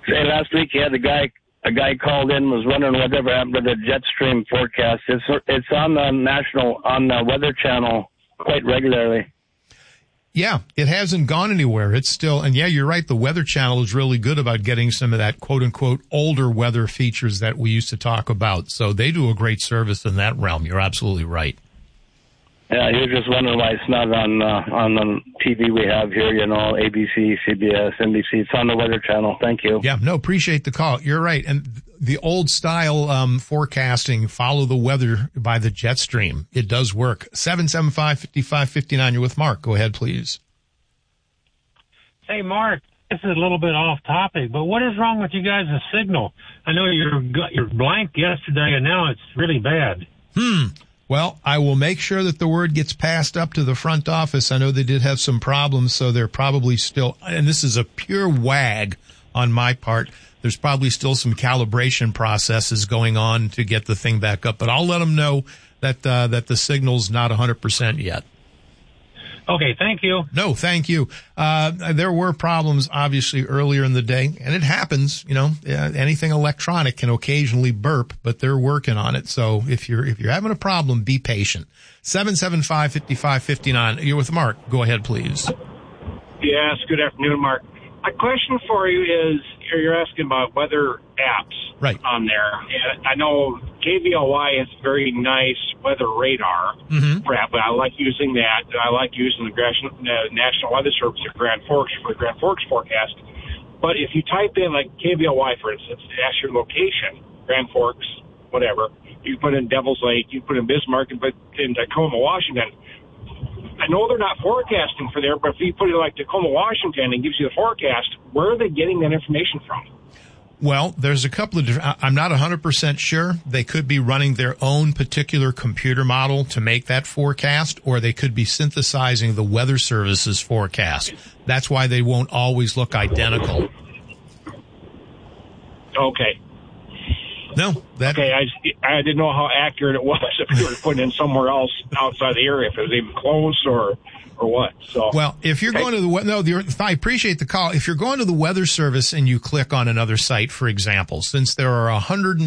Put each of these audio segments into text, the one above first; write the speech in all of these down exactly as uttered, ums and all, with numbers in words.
Say last week you had a guy a guy called in, was wondering whatever happened to the jet stream forecast. It's it's on the national on the Weather Channel quite regularly. Yeah, it hasn't gone anywhere. It's still, and yeah, you're right. The Weather Channel is really good about getting some of that quote unquote older weather features that we used to talk about. So they do a great service in that realm. You're absolutely right. Yeah, you're just wondering why it's not on uh, on the T V we have here, you know, A B C, C B S, N B C. It's on the Weather Channel. Thank you. Yeah, no, appreciate the call. You're right. And the old style um, forecasting, follow the weather by the jet stream, it does work. seven seven five, five five five nine, you're with Mark. Go ahead, please. Hey, Mark, this is a little bit off topic, but what is wrong with you guys' signal? I know you're, you're blank yesterday, and now it's really bad. Hmm. Well, I will make sure that the word gets passed up to the front office. I know they did have some problems, so they're probably still, and this is a pure wag on my part, there's probably still some calibration processes going on to get the thing back up, but I'll let them know that, uh, that the signal's not one hundred percent yet. Okay, thank you. No, thank you. Uh, there were problems, obviously, earlier in the day, and it happens, you know, uh, anything electronic can occasionally burp, but they're working on it. So if you're, if you're having a problem, be patient. seven seven five, five five five nine. You're with Mark. Go ahead, please. Yes, good afternoon, Mark. My question for you is, you're asking about weather apps right. on there. And I know K V L Y has very nice weather radar mm-hmm. app, but I like using that. I like using the National Weather Service at Grand Forks for the Grand Forks forecast. But if you type in, like K V L Y, for instance, ask your location, Grand Forks, whatever, you put in Devil's Lake, you put in Bismarck, and put in Tacoma, Washington. I know they're not forecasting for there, but if you put it like Tacoma, Washington, and gives you the forecast, where are they getting that information from? Well, there's a couple of different, I'm not one hundred percent sure. They could be running their own particular computer model to make that forecast, or they could be synthesizing the Weather Service's forecast. That's why they won't always look identical. Okay. No. That, okay, I, I didn't know how accurate it was if you were putting in somewhere else outside the area, if it was even close or or what. So well, if you're okay. going to the no, the, I appreciate the call. If you're going to the Weather Service and you click on another site, for example, since there are one hundred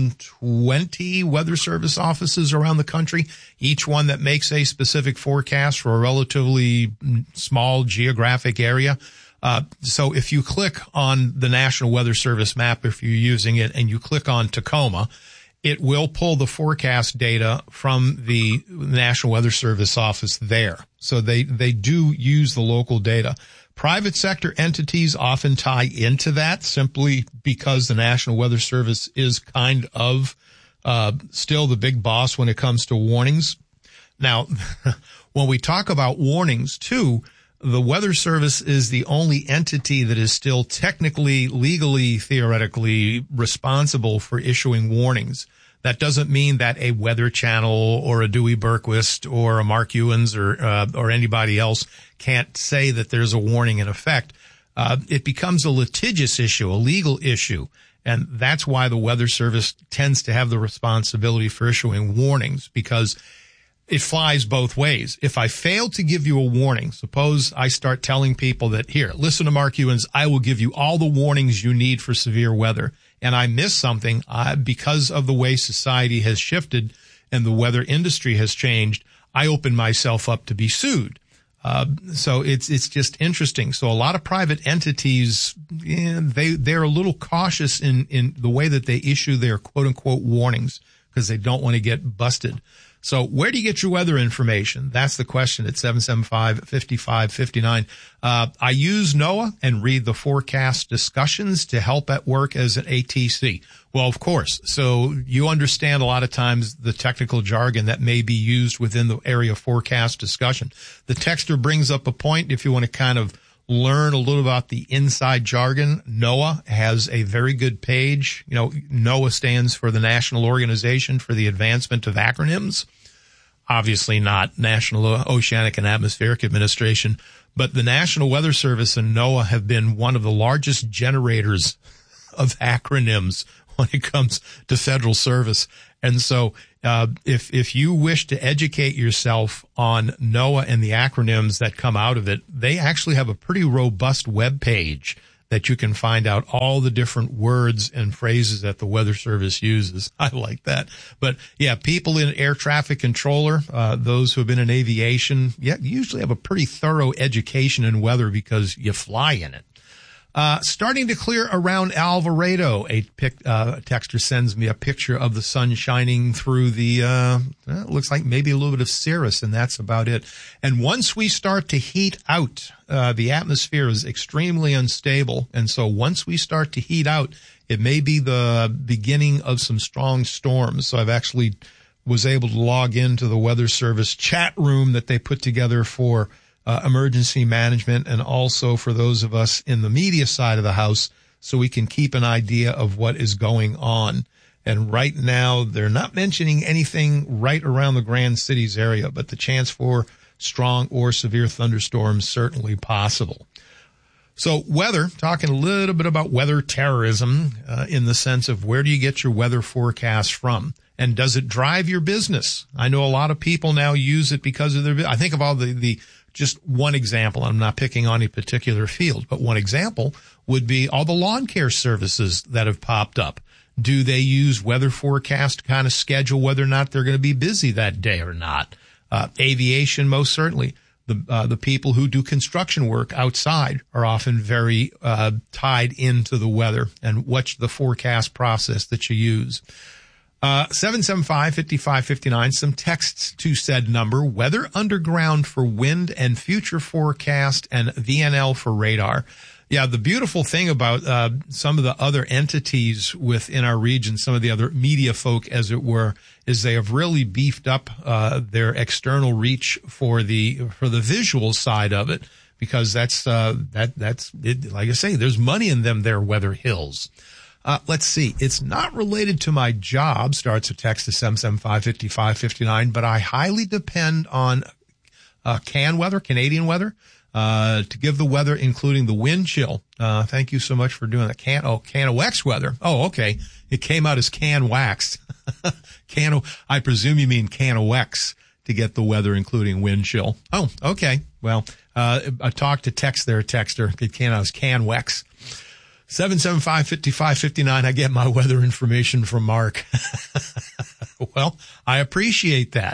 twenty Weather Service offices around the country, each one that makes a specific forecast for a relatively small geographic area. Uh, so if you click on the National Weather Service map, if you're using it, and you click on Tacoma, it will pull the forecast data from the National Weather Service office there. So they, they do use the local data. Private sector entities often tie into that simply because the National Weather Service is kind of, uh, still the big boss when it comes to warnings. Now, when we talk about warnings too, the Weather Service is the only entity that is still technically, legally, theoretically responsible for issuing warnings. That doesn't mean that a Weather Channel or a Dewey Berquist or a Mark Ewens or uh, or anybody else can't say that there's a warning in effect. Uh, it becomes a litigious issue, a legal issue, and that's why the Weather Service tends to have the responsibility for issuing warnings, because it flies both ways. If I fail to give you a warning, suppose I start telling people that, here, listen to Mark Ewens, I will give you all the warnings you need for severe weather, and I miss something, uh, because of the way society has shifted and the weather industry has changed, I open myself up to be sued. Uh, so it's, it's just interesting. So a lot of private entities, yeah, they, they're a little cautious in, in the way that they issue their quote unquote warnings because they don't want to get busted. So where do you get your weather information? That's the question at seven seven five, five five five nine. Uh, I use NOAA and read the forecast discussions to help at work as an A T C. Well, of course. So you understand a lot of times the technical jargon that may be used within the area of forecast discussion. The texter brings up a point. If you want to kind of learn a little about the inside jargon, NOAA has a very good page. You know, NOAA stands for the National Organization for the Advancement of Acronyms. Obviously not National Oceanic and Atmospheric Administration, but the National Weather Service and NOAA have been one of the largest generators of acronyms when it comes to federal service. And so, uh, if, if you wish to educate yourself on NOAA and the acronyms that come out of it, they actually have a pretty robust web page that you can find out all the different words and phrases that the Weather Service uses. I like that. But yeah, people in air traffic controller, uh, those who have been in aviation, yeah, usually have a pretty thorough education in weather because you fly in it. Uh, starting to clear around Alvarado. A pic, uh, texter sends me a picture of the sun shining through the, uh, well, it looks like maybe a little bit of cirrus, and that's about it. And once we start to heat out, uh, the atmosphere is extremely unstable. And so once we start to heat out, it may be the beginning of some strong storms. So I've actually was able to log into the Weather Service chat room that they put together for Uh, emergency management, and also for those of us in the media side of the house, so we can keep an idea of what is going on. And right now, they're not mentioning anything right around the Grand Cities area, but the chance for strong or severe thunderstorms certainly possible. So weather, talking a little bit about weather terrorism, uh, in the sense of where do you get your weather forecast from? And does it drive your business? I know a lot of people now use it because of their, I think of all the, the, just one example. I'm not picking on any particular field, but one example would be all the lawn care services that have popped up. Do they use weather forecast to kind of schedule whether or not they're going to be busy that day or not? Uh, aviation, most certainly. The, uh, the people who do construction work outside are often very, uh, tied into the weather and what's the forecast process that you use. Uh, seven seven five, five five five nine, some texts to said number, Weather Underground for wind and future forecast, and V N L for radar. Yeah, the beautiful thing about, uh, some of the other entities within our region, some of the other media folk, as it were, is they have really beefed up, uh, their external reach for the, for the visual side of it, because that's, uh, that, that's, it, like I say, there's money in them there, weather hills. Uh, let's see. It's not related to my job, starts a text to seven seven five, five five five nine, but I highly depend on, uh, can weather, Canadian weather, uh, to give the weather, including the wind chill. Uh, thank you so much for doing that. Can, oh, Can-O-Wax weather. Oh, okay. It came out as Can-Wax. Can, I presume you mean Can-O-Wax to get the weather, including wind chill. Oh, okay. Well, uh, I talked to text there, texter. It came out as Can-Wax. seven seven five, five five five nine, I get my weather information from Mark. Well, I appreciate that.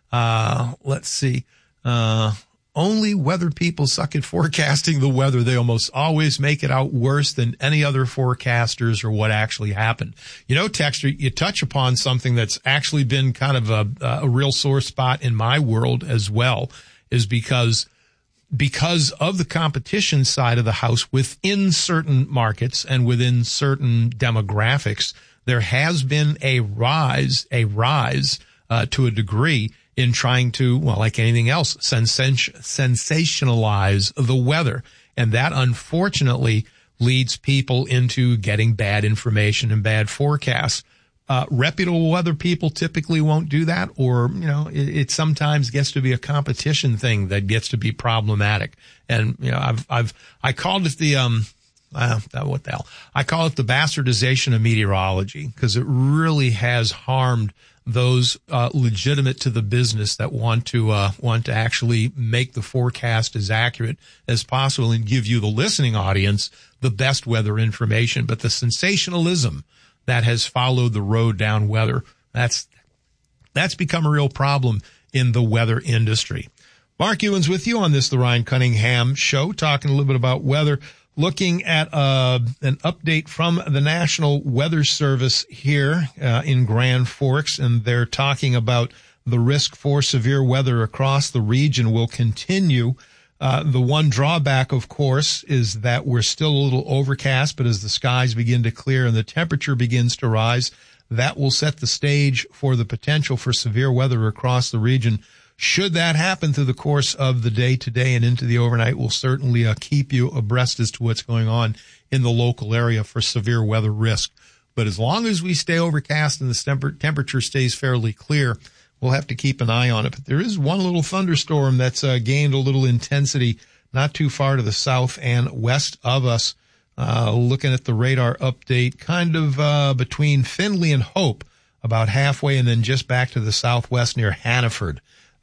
Uh, let's see. Uh, only weather people suck at forecasting the weather. They almost always make it out worse than any other forecasters or what actually happened. You know, Texter, you touch upon something that's actually been kind of a, a real sore spot in my world as well, is because Because of the competition side of the house within certain markets and within certain demographics, there has been a rise, a rise, uh, to a degree in trying to, well, like anything else, sens- sensationalize the weather. And that unfortunately leads people into getting bad information and bad forecasts. Uh, reputable weather people typically won't do that, or, you know, it, it sometimes gets to be a competition thing that gets to be problematic. And, you know, I've, I've, I called it the, um, uh, what the hell? I call it the bastardization of meteorology, because it really has harmed those, uh, legitimate to the business that want to, uh, want to actually make the forecast as accurate as possible and give you, the listening audience, the best weather information. But the sensationalism that has followed the road down weather, that's, that's become a real problem in the weather industry. Mark Ewens with you on this, the Ryan Cunningham Show, talking a little bit about weather, looking at, uh, an update from the National Weather Service here, uh, in Grand Forks, and they're talking about the risk for severe weather across the region will continue. Uh, the one drawback, of course, is that we're still a little overcast, but as the skies begin to clear and the temperature begins to rise, that will set the stage for the potential for severe weather across the region. Should that happen through the course of the day today and into the overnight, we'll certainly uh, keep you abreast as to what's going on in the local area for severe weather risk. But as long as we stay overcast and the temper- temperature stays fairly clear, we'll have to keep an eye on it. But there is one little thunderstorm that's uh, gained a little intensity not too far to the south and west of us. Uh, looking at the radar update, kind of uh, between Findlay and Hope, about halfway, and then just back to the southwest near Hannaford.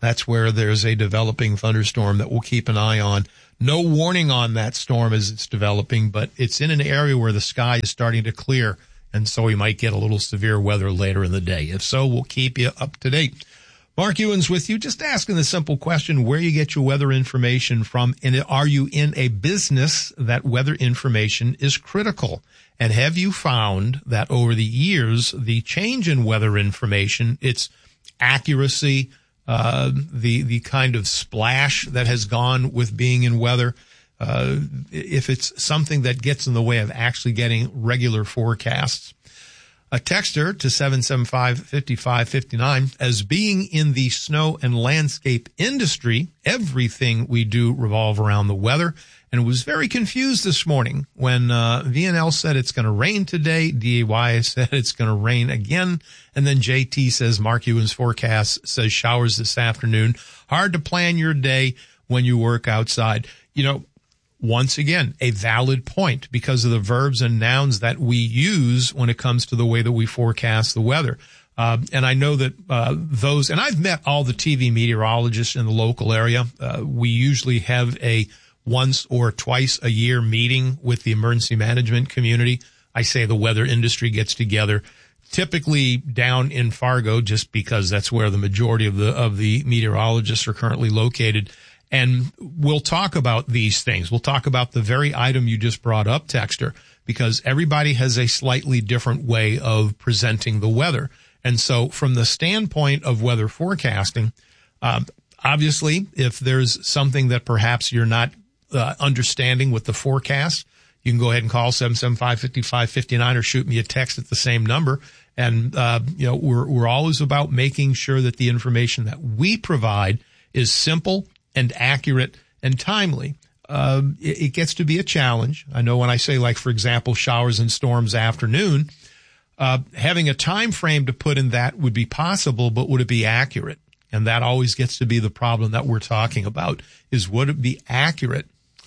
That's where there's a developing thunderstorm that we'll keep an eye on. No warning on that storm as it's developing, but it's in an area where the sky is starting to clear, and so we might get a little severe weather later in the day. If so, we'll keep you up to date. Mark Ewens with you, just asking the simple question, where you get your weather information from, and are you in a business that weather information is critical? And have you found that over the years, the change in weather information, its accuracy, uh, the the kind of splash that has gone with being in weather, uh, if it's something that gets in the way of actually getting regular forecasts? A texter to seven seven five, five five five nine, as being in the snow and landscape industry, everything we do revolve around the weather, and was very confused this morning when uh, V N L said it's going to rain today, D A Y said it's going to rain again, and then J T says Mark Ewan's forecast says showers this afternoon. Hard to plan your day when you work outside. You know, once again, a valid point because of the verbs and nouns that we use when it comes to the way that we forecast the weather. Uh, and I know that uh, those, and I've met all the T V meteorologists in the local area. Uh, we usually have a once or twice a year meeting with the emergency management community. I say the weather industry gets together, typically down in Fargo, just because that's where the majority of the of the meteorologists are currently located. And we'll talk about these things. We'll talk about the very item you just brought up, Texter, because everybody has a slightly different way of presenting the weather. And so from the standpoint of weather forecasting, um, obviously, if there's something that perhaps you're not uh, understanding with the forecast, you can go ahead and call seven seven five, five five five nine or shoot me a text at the same number. And, uh, you know, we're, we're always about making sure that the information that we provide is simple and accurate and timely. Uh, it, it gets to be a challenge. I know when I say, like, for example, showers and storms afternoon, uh, having a time frame to put in that would be possible, but would it be accurate? And that always gets to be the problem that we're talking about, is would it be accurate?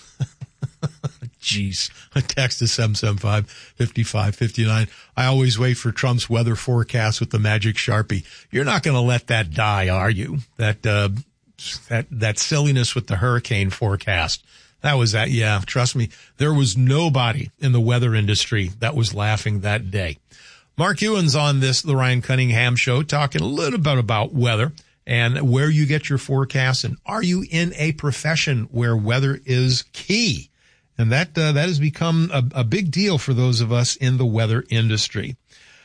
Jeez, a text is seven seven five, five five five nine. I always wait for Trump's weather forecast with the magic Sharpie. You're not going to let that die, are you? That, uh, that, that silliness with the hurricane forecast. That was that. Yeah, trust me. There was nobody in the weather industry that was laughing that day. Mark Ewan's on this, the Ryan Cunningham Show, talking a little bit about weather and where you get your forecasts, and are you in a profession where weather is key? And that, uh, that has become a, a big deal for those of us in the weather industry.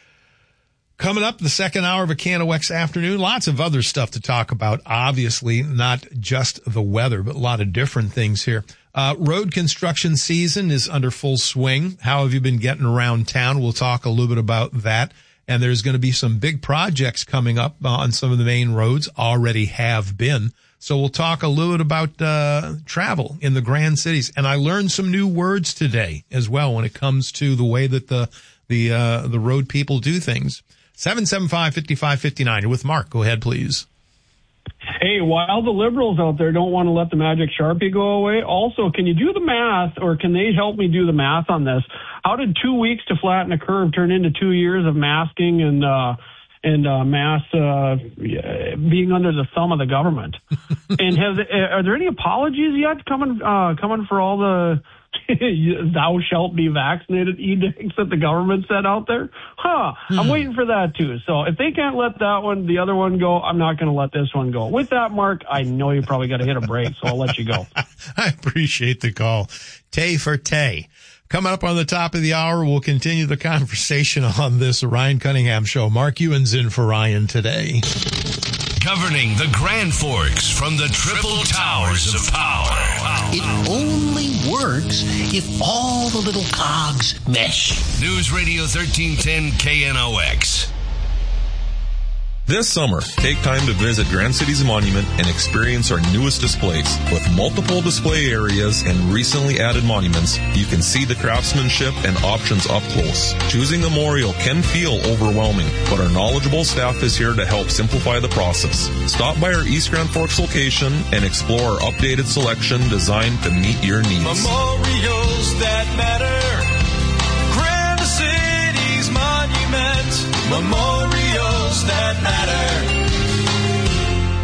Coming up, the second hour of a Can O X afternoon, lots of other stuff to talk about. Obviously, not just the weather, but a lot of different things here. Uh, road construction season is under full swing. How have you been getting around town? We'll talk a little bit about that. And there's going to be some big projects coming up on some of the main roads, already have been. So we'll talk a little bit about uh travel in the grand cities. And I learned some new words today as well when it comes to the way that the the uh the road people do things. seven seven five, five five five nine. You're with Mark. Go ahead, please. Hey, while the liberals out there don't want to let the magic Sharpie go away, also, can you do the math, or can they help me do the math on this? How did two weeks to flatten a curve turn into two years of masking and uh and uh, mass uh, being under the thumb of the government? And has are there any apologies yet coming uh, coming for all the thou shalt be vaccinated edicts that the government set out there? Huh, I'm hmm. waiting for that too. So if they can't let that one, the other one go, I'm not going to let this one go. With that, Mark, I know you probably got to hit a break, so I'll let you go. I appreciate the call. Tay for Tay. Coming up on the top of the hour, we'll continue the conversation on this Ryan Cunningham Show. Mark Ewan's in for Ryan today. Governing the Grand Forks from the Triple Towers of Power. It only works if all the little cogs mesh. News Radio thirteen ten K N O X. This summer, take time to visit Grand Cities Monument and experience our newest displays. With multiple display areas and recently added monuments, you can see the craftsmanship and options up close. Choosing a memorial can feel overwhelming, but our knowledgeable staff is here to help simplify the process. Stop by our East Grand Forks location and explore our updated selection designed to meet your needs. Memorials that matter. Grand Cities Monument. Memorials that matter.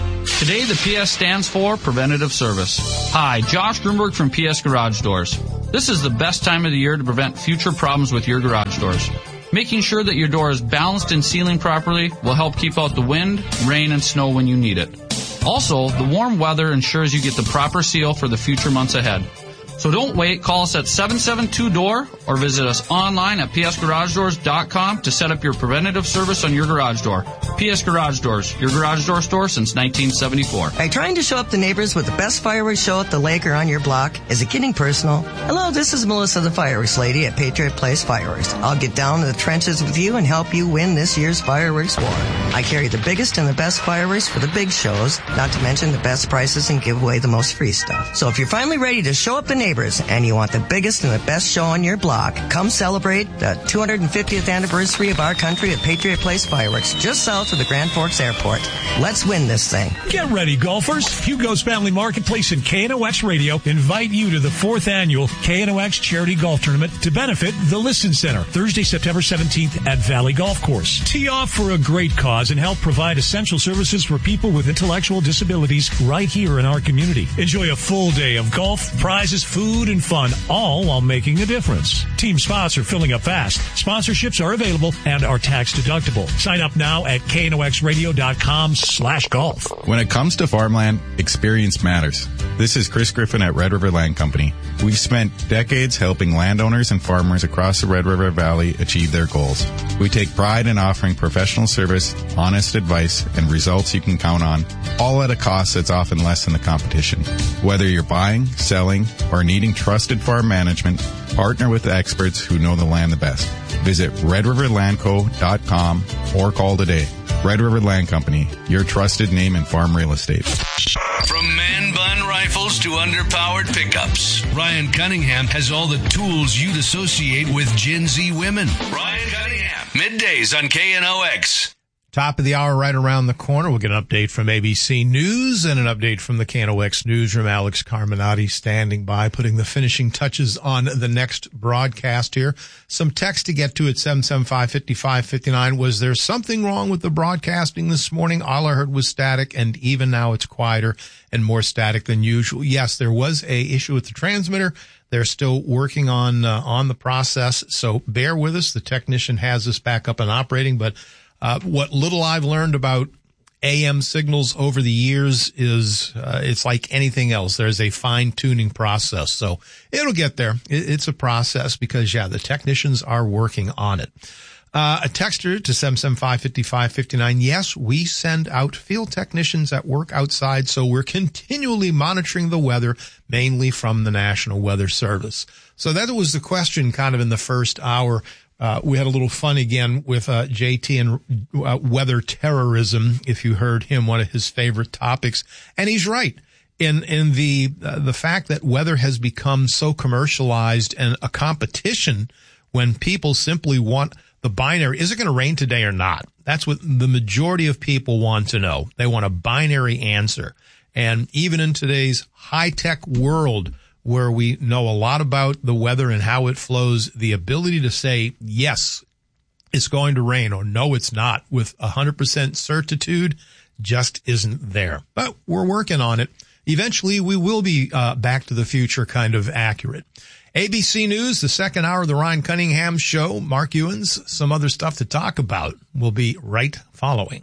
Today, the P S stands for Preventative Service. Hi, Josh Grunberg from P S Garage Doors. This is the best time of the year to prevent future problems with your garage doors. Making sure that your door is balanced and sealing properly will help keep out the wind, rain, and snow when you need it. Also, the warm weather ensures you get the proper seal for the future months ahead. So don't wait. Call us at seven seven two D O O R or visit us online at p s garage doors dot com to set up your preventative service on your garage door. P S Garage Doors, your garage door store since nineteen seventy-four. Are you trying to show up the neighbors with the best fireworks show at the lake or on your block? Is it getting personal? Hello, this is Melissa, the fireworks lady at Patriot Place Fireworks. I'll get down to the trenches with you and help you win this year's fireworks war. I carry the biggest and the best fireworks for the big shows, not to mention the best prices and give away the most free stuff. So if you're finally ready to show up the neighbors and you want the biggest and the best show on your block, come celebrate the two hundred fiftieth anniversary of our country at Patriot Place Fireworks, just south of the Grand Forks Airport. Let's win this thing. Get ready, golfers. Hugo's Family Marketplace and K N O X Radio invite you to the fourth annual K N O X Charity Golf Tournament to benefit the Listen Center, Thursday, September seventeenth at Valley Golf Course. Tee off for a great cause and help provide essential services for people with intellectual disabilities right here in our community. Enjoy a full day of golf, prizes, food, and fun, all while making a difference. Team spots are filling up fast. Sponsorships are available and are tax deductible. Sign up now at K N O X radio dot com slash golf. When it comes to farmland, experience matters. This is Chris Griffin at Red River Land Company. We've spent decades helping landowners and farmers across the Red River Valley achieve their goals. We take pride in offering professional service, honest advice, and results you can count on, all at a cost that's often less than the competition. Whether you're buying, selling, or needing trusted farm management, partner with the experts who know the land the best. Visit red river land co dot com or call today. Red River Land Company, your trusted name in farm real estate. From man bun rifles to underpowered pickups, Ryan Cunningham has all the tools you'd associate with Gen Z women. Ryan Cunningham, middays on K N O X. Top of the hour right around the corner. We'll get an update from A B C News and an update from the K N O X newsroom. Alex Carminati standing by, putting the finishing touches on the next broadcast here. Some text to get to at seven seven five, five five five nine. Was there something wrong with the broadcasting this morning? All I heard was static, and even now it's quieter and more static than usual. Yes, there was a issue with the transmitter. They're still working on uh, on the process, so bear with us. The technician has us back up and operating, but Uh, what little I've learned about A M signals over the years is uh, it's like anything else. There's a fine-tuning process. So it'll get there. It, it's a process because, yeah, the technicians are working on it. Uh, a texter to seven seven five, five five five nine. Yes, we send out field technicians that work outside, so we're continually monitoring the weather, mainly from the National Weather Service. So that was the question kind of in the first hour. Uh, we had a little fun again with uh, J T and uh, weather terrorism, if you heard him, one of his favorite topics. And he's right in in the uh, the fact that weather has become so commercialized and a competition when people simply want the binary. Is it going to rain today or not? That's what the majority of people want to know. They want a binary answer. And even in today's high-tech world, where we know a lot about the weather and how it flows, the ability to say, yes, it's going to rain, or no, it's not, with one hundred percent certitude just isn't there. But we're working on it. Eventually, we will be uh, back to the future kind of accurate. A B C News, the second hour of the Ryan Cunningham Show. Mark Ewens, some other stuff to talk about, will be right following.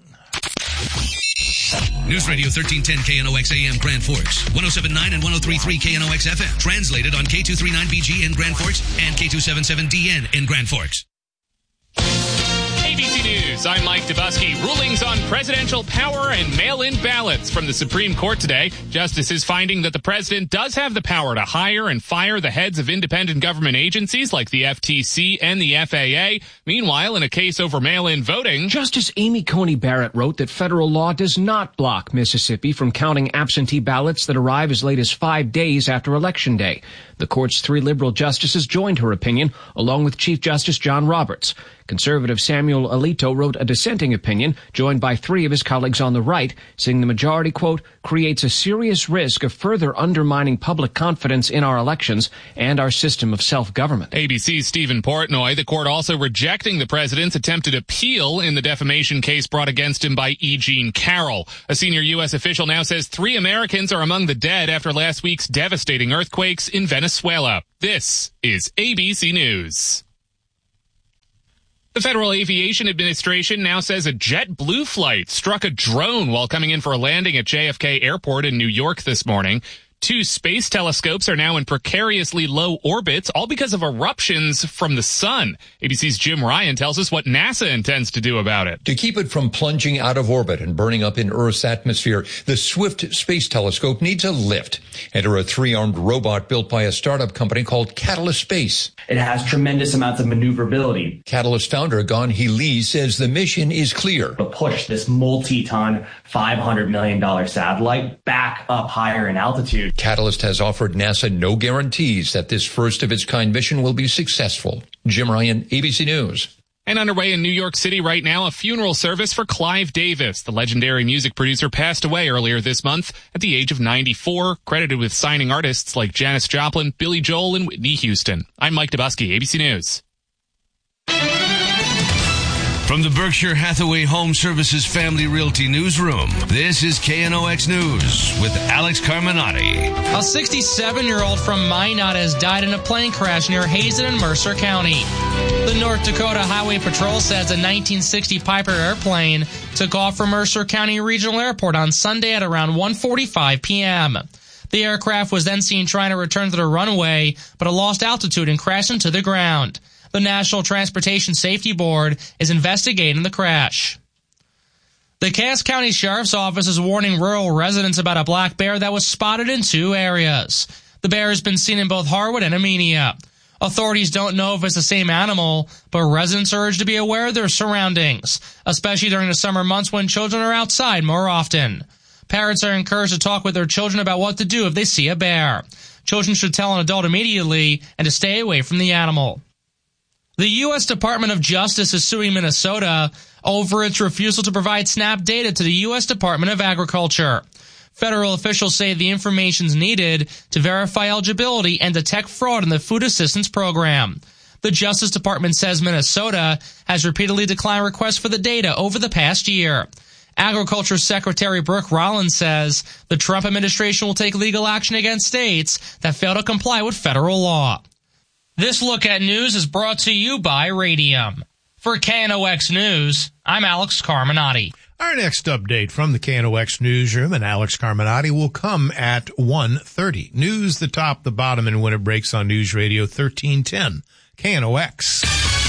News Radio thirteen ten K N O X A M Grand Forks, one oh seven point nine and one oh three point three K N O X F M. Translated on K two thirty-nine B G in Grand Forks and K two seventy-seven D N in Grand Forks. A B C News, I'm Mike Dubusky. Rulings on presidential power and mail-in ballots from the Supreme Court today. Justices finding that the president does have the power to hire and fire the heads of independent government agencies like the F T C and the F A A. Meanwhile, in a case over mail-in voting, Justice Amy Coney Barrett wrote that federal law does not block Mississippi from counting absentee ballots that arrive as late as five days after Election Day. The court's three liberal justices joined her opinion, along with Chief Justice John Roberts. Conservative Samuel Alito wrote a dissenting opinion, joined by three of his colleagues on the right, saying the majority, quote, creates a serious risk of further undermining public confidence in our elections and our system of self-government. A B C's Stephen Portnoy, the court also rejecting the president's attempted appeal in the defamation case brought against him by E. Jean Carroll. A senior U S official now says three Americans are among the dead after last week's devastating earthquakes in Venezuela. This is A B C News. The Federal Aviation Administration now says a JetBlue flight struck a drone while coming in for a landing at J F K Airport in New York this morning. Two space telescopes are now in precariously low orbits, all because of eruptions from the sun. A B C's Jim Ryan tells us what NASA intends to do about it. To keep it from plunging out of orbit and burning up in Earth's atmosphere, the Swift Space Telescope needs a lift. Enter a three-armed robot built by a startup company called Catalyst Space. It has tremendous amounts of maneuverability. Catalyst founder Gan-Hee Lee says the mission is clear. To push this multi-ton, five hundred million dollars satellite back up higher in altitude. Catalyst has offered NASA no guarantees that this first-of-its-kind mission will be successful. Jim Ryan, A B C News. And underway in New York City right now, a funeral service for Clive Davis. The legendary music producer passed away earlier this month at the age of ninety-four, credited with signing artists like Janis Joplin, Billy Joel, and Whitney Houston. I'm Mike Dubusky, A B C News. From the Berkshire Hathaway Home Services Family Realty Newsroom, this is K N O X News with Alex Carminati. A sixty-seven-year-old from Minot has died in a plane crash near Hazen and Mercer County. The North Dakota Highway Patrol says a nineteen sixty Piper airplane took off from Mercer County Regional Airport on Sunday at around one forty-five p.m. The aircraft was then seen trying to return to the runway, but it lost altitude and crashed into the ground. The National Transportation Safety Board is investigating the crash. The Cass County Sheriff's Office is warning rural residents about a black bear that was spotted in two areas. The bear has been seen in both Harwood and Amenia. Authorities don't know if it's the same animal, but residents are urged to be aware of their surroundings, especially during the summer months when children are outside more often. Parents are encouraged to talk with their children about what to do if they see a bear. Children should tell an adult immediately and to stay away from the animal. The U S Department of Justice is suing Minnesota over its refusal to provide SNAP data to the U S Department of Agriculture. Federal officials say the information is needed to verify eligibility and detect fraud in the food assistance program. The Justice Department says Minnesota has repeatedly declined requests for the data over the past year. Agriculture Secretary Brooke Rollins says the Trump administration will take legal action against states that fail to comply with federal law. This Look at News is brought to you by Radium. For K N O X News, I'm Alex Carminati. Our next update from the K N O X Newsroom and Alex Carminati will come at one thirty. News the top, the bottom, and when it breaks on News Radio thirteen ten. K N O X.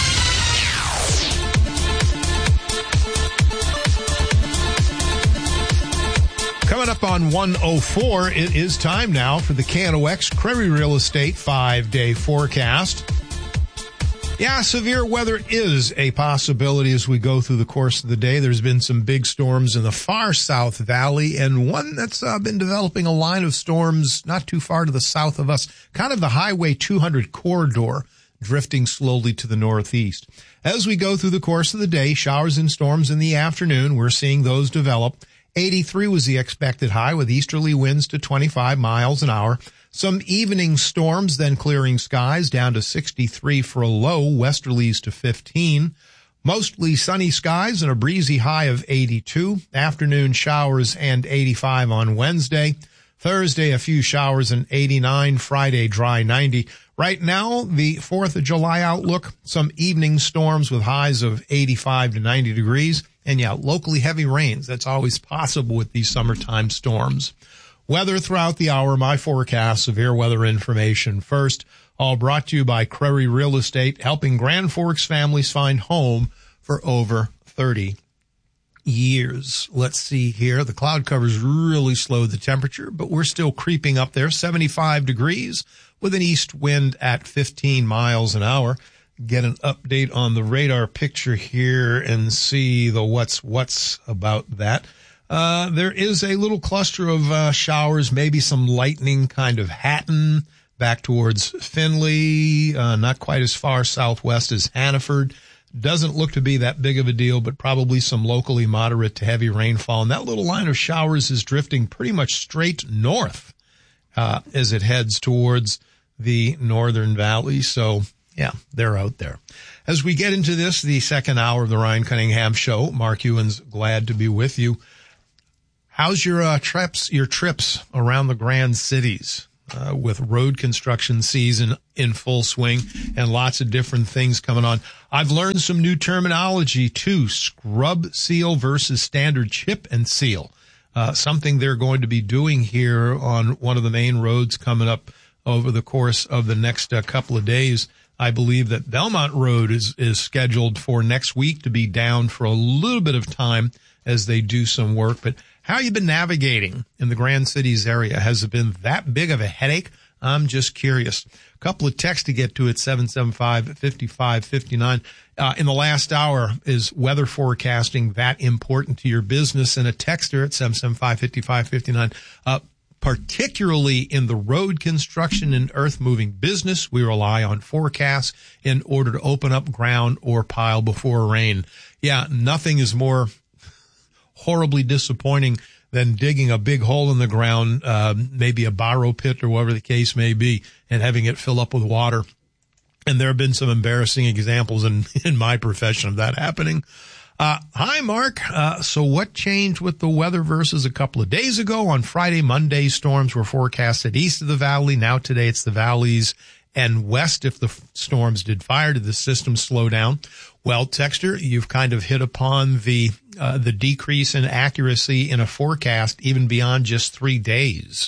Coming up on one oh four, it is time now for the K N O X Crary Real Estate five-day forecast. Yeah, severe weather is a possibility as we go through the course of the day. There's been some big storms in the far South Valley and one that's uh, been developing a line of storms not too far to the south of us, kind of the Highway two hundred corridor, drifting slowly to the northeast. As we go through the course of the day, showers and storms in the afternoon, we're seeing those develop. eighty-three was the expected high with easterly winds to twenty-five miles an hour. Some evening storms, then clearing skies down to sixty-three for a low, westerlies to fifteen. Mostly sunny skies and a breezy high of eighty-two. Afternoon showers and eighty-five on Wednesday. Thursday, a few showers and eighty-nine. Friday, dry ninety. Right now, the fourth of July outlook, some evening storms with highs of eighty-five to ninety degrees. And yeah, locally heavy rains. That's always possible with these summertime storms. Weather throughout the hour, my forecast, severe weather information first. All brought to you by Crary Real Estate, helping Grand Forks families find home for over thirty years. Let's see here. The cloud cover's really slowed the temperature, but we're still creeping up there. seventy-five degrees with an east wind at fifteen miles an hour. Get an update on the radar picture here and see the what's what's about that. Uh, there is a little cluster of uh, showers, maybe some lightning kind of Hatton back towards Findlay, uh, not quite as far southwest as Hannaford. doesn't look to be that big of a deal, but probably some locally moderate to heavy rainfall. And that little line of showers is drifting pretty much straight north uh, as it heads towards the northern valley. So, yeah, they're out there. As we get into this, the second hour of the Ryan Cunningham Show, Mark Ewan's glad to be with you. How's your uh, trips, your trips around the grand cities uh, with road construction season in full swing and lots of different things coming on? I've learned some new terminology too, scrub seal versus standard chip and seal, uh, something they're going to be doing here on one of the main roads coming up over the course of the next uh, couple of days. I believe that Belmont Road is, is scheduled for next week to be down for a little bit of time as they do some work. But how you been navigating in the Grand Cities area? Has it been that big of a headache? I'm just curious. A couple of texts to get to at seven seven five, five five five nine. Uh, in the last hour, is weather forecasting that important to your business? And a texter at seven seven five, five five five nine. Uh, particularly in the road construction and earth moving business, we rely on forecasts in order to open up ground or pile before rain. Yeah, nothing is more horribly disappointing than digging a big hole in the ground, uh, maybe a borrow pit or whatever the case may be, and having it fill up with water. And there have been some embarrassing examples in, in my profession of that happening. Uh, hi, Mark. Uh, so what changed with the weather versus a couple of days ago? On Friday, Monday, storms were forecasted east of the valley. Now today it's the valleys and west. If the f- storms did fire, did the system slow down? Well, Texter, you've kind of hit upon the uh, the decrease in accuracy in a forecast even beyond just three days.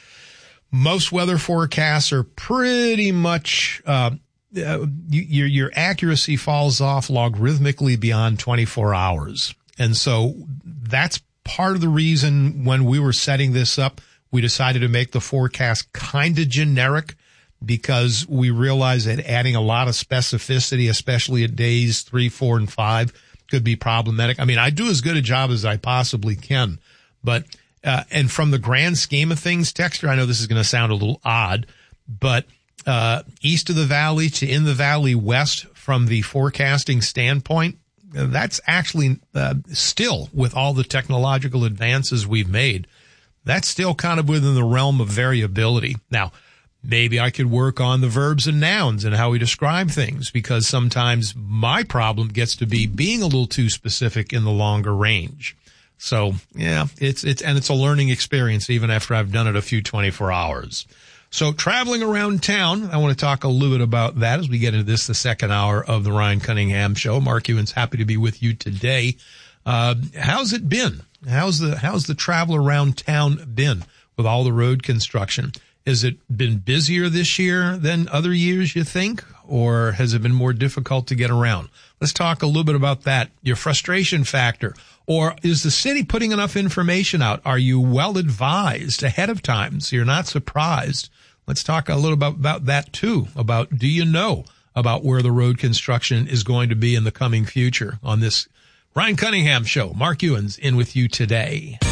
Most weather forecasts are pretty much uh, uh your your accuracy falls off logarithmically beyond twenty-four hours. And so that's part of the reason when we were setting this up, we decided to make the forecast kind of generic, because we realize that adding a lot of specificity, especially at days three, four, and five, could be problematic. I mean, I do as good a job as I possibly can, but, uh, and from the grand scheme of things, Texter, I know this is going to sound a little odd, but, uh, east of the valley to in the valley west from the forecasting standpoint, uh, that's actually, uh, still with all the technological advances we've made, that's still kind of within the realm of variability. Now, maybe I could work on the verbs and nouns and how we describe things, because sometimes my problem gets to be being a little too specific in the longer range. So, yeah, it's, it's, and it's a learning experience even after I've done it a few twenty-four hours. So traveling around town, I want to talk a little bit about that as we get into this, the second hour of the Ryan Cunningham Show. Mark Ewan's happy to be with you today. Uh, how's it been? How's the, how's the travel around town been with all the road construction? Has it been busier this year than other years, you think? Or has it been more difficult to get around? Let's talk a little bit about that. Your frustration factor. Or is the city putting enough information out? Are you well advised ahead of time so you're not surprised? Let's talk a little about, about that too. About, do you know about where the road construction is going to be in the coming future on this Ryan Cunningham Show? Mark Ewan's in with you today.